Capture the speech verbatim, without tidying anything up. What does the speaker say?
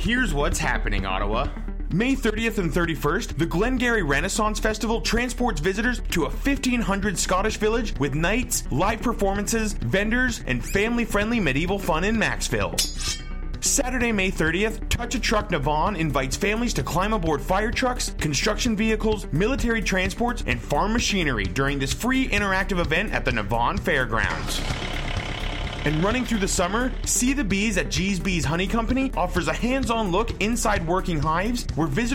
Here's what's happening, Ottawa. May thirtieth and thirty-first, the Glengarry Renaissance Festival transports visitors to a fifteen hundred Scottish village with nights, live performances, vendors, and family-friendly medieval fun in Maxville. Saturday, May thirtieth, Touch a Truck Navan invites families to climb aboard fire trucks, construction vehicles, military transports, and farm machinery during this free interactive event at the Navan Fairgrounds. And running through the summer, See the Bees at G's Bees Honey Company offers a hands-on look inside working hives where visitors